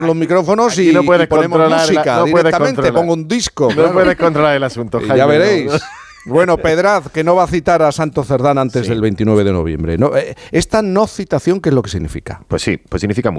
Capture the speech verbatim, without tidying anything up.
los micrófonos y, no y ponemos música la, no directamente, pongo un disco. No claro. puedes controlar el asunto, Jaime. Ya veréis. Bueno, Pedraz, que no va a citar a Santo Cerdán antes sí. del veintinueve de noviembre. ¿No? Esta no citación, ¿qué es lo que significa? Pues sí, pues significa mucho.